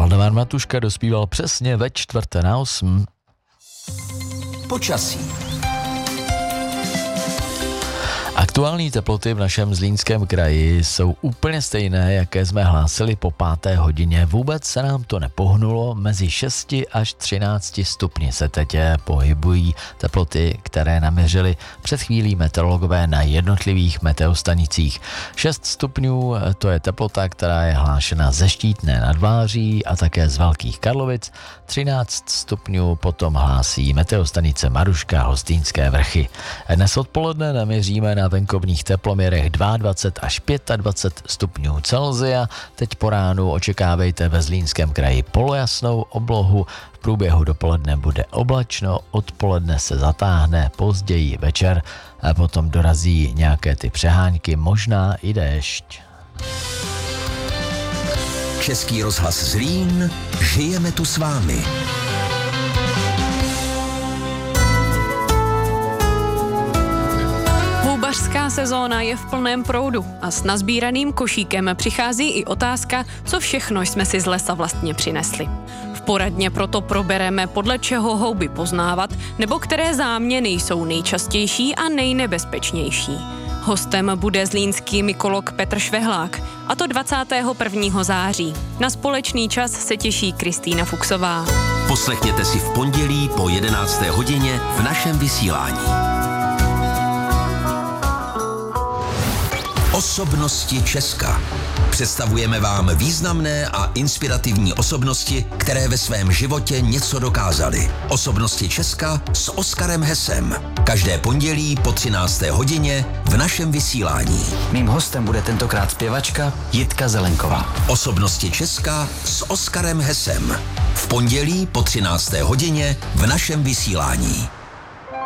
Valdemar Matuška dospíval přesně ve 7:45. Počasí. Aktuální teploty v našem Zlínském kraji jsou úplně stejné, jaké jsme hlásili po 5. hodině. Vůbec se nám to nepohnulo, mezi 6 až 13 stupni se teď pohybují teploty, které naměřili před chvílí meteorologové na jednotlivých meteostanicích. 6 stupňů to je teplota, která je hlášena ze Štítné nad Váří a také z Velkých Karlovic. 13 stupňů potom hlásí meteostanice Maruška, Hostýnské vrchy. Dnes odpoledne naměříme na venkovních teploměrech 22 až 25 stupňů Celsia. Teď po ránu očekávejte ve Zlínském kraji polojasnou oblohu. V průběhu dopoledne bude oblačno, odpoledne se zatáhne, později večer a potom dorazí nějaké ty přehánky, možná i déšť. Český rozhlas Zlín, žijeme tu s vámi. Houbařská sezóna je v plném proudu a s nazbíraným košíkem přichází i otázka, co všechno jsme si z lesa vlastně přinesli. V poradně proto probereme, podle čeho houby poznávat, nebo které záměny jsou nejčastější a nejnebezpečnější. Hostem bude zlínský mykolog Petr Švehlák, a to 21. září. Na společný čas se těší Kristýna Fuchsová. Poslechněte si v pondělí po 11. hodině v našem vysílání. Osobnosti Česka. Představujeme vám významné a inspirativní osobnosti, které ve svém životě něco dokázaly. Osobnosti Česka s Oskarem Hesem. Každé pondělí po 13. hodině v našem vysílání. Mým hostem bude tentokrát zpěvačka Jitka Zelenková. Osobnosti Česka s Oskarem Hesem. V pondělí po 13. hodině v našem vysílání.